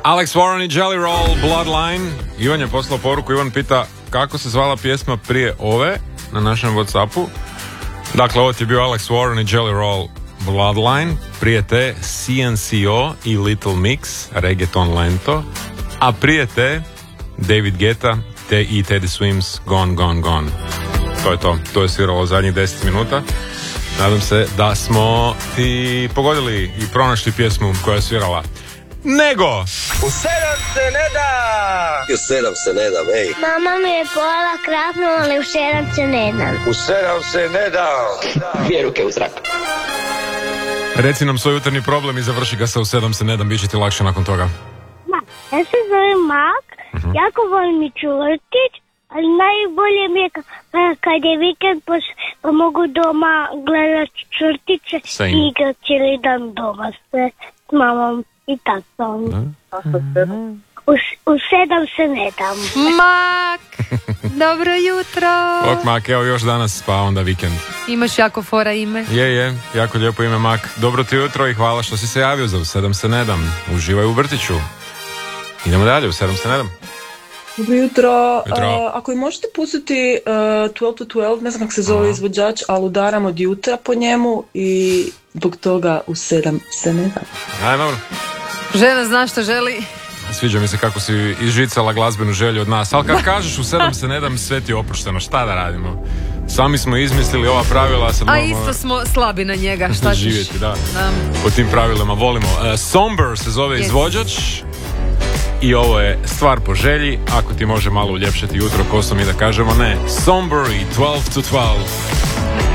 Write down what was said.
Alex Warren i Jelly Roll, Bloodline. Ivan je poslao poruku, Ivan pita kako se zvala pjesma prije ove na našem Whatsappu. Dakle, ovo ti je bio Alex Warren i Jelly Roll, Bloodline. Prije te CNCO i Little Mix, Reggaeton Lento. A prije te David Guetta i Teddy Swims, Gone, Gone, Gone. To je to. To je sviralo zadnjih 10 minuta. Nadam se da smo ti pogodili i pronašli pjesmu koja je svirala. Nego! U 7 se ne da! U 7 se ne da, ej. Mama mi je pojela krapnu, ali u 7 se ne dam. U 7 se ne da! Dvije ruke u zrak. Reci nam svoj jutarnji problem i završi ga sa u 7 se ne dam, bit će ti lakše nakon toga. Ja se zovem Mak, jako volim ići u vrtić, ali najbolje mi je kad je vikend pa mogu doma gledati črtiće i igrat cijeli dan doma s mamom i tatom. U 7 se ne dam. Mak, dobro jutro. Ok, Mak, evo još danas, pa onda vikend. Imaš jako fora ime. Je, jako lijepo ime, Mak. Dobro ti jutro i hvala što si se javio za u 7 se ne dam. Uživaj u vrtiću. Idemo dalje, u 7 se ne dam. Dobro jutro. Ako i možete pustiti 12 to 12, ne znam kako se zove izvođač, ali udaram od jutra po njemu i zbog toga u 7 se ne dam. Ajde, dobro. Žena zna što želi. Sviđa mi se kako si izžicala glazbenu želju od nas, ali kad kažeš u 7 se ne dam, sve ti je oprošteno, šta da radimo? Sami smo izmislili ova pravila. Sad a isto smo slabi na njega, šta ćeš? Živjeti, da. Po tim pravilima volimo. Somber se zove izvođač. I ovo je stvar po želji, ako ti može malo uljepšati jutro kosom i da kažemo ne. Somber i 12 to 12.